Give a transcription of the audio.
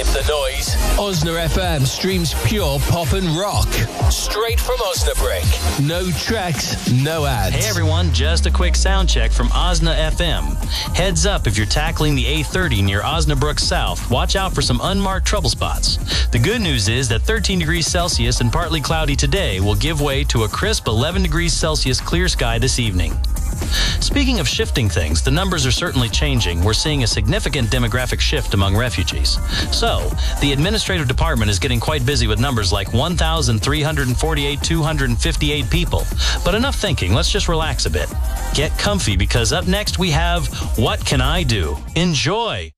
the noise. Osna FM streams pure pop and rock. Straight from Osnabrück. No tracks, no ads. Hey everyone, just a quick sound check from Osna FM. Heads up, if you're tackling the A30 near Osnabrück South, watch out for some unmarked trouble spots. The good news is that 13 degrees Celsius and partly cloudy today will give way to a crisp 11 degrees Celsius clear sky this evening. Speaking of shifting things, the numbers are certainly changing. We're seeing a significant demographic shift among refugees. So, the administrative department is getting quite busy with numbers like 1,348,258 people. But enough thinking, let's just relax a bit. Get comfy because up next we have What Can I Do? Enjoy!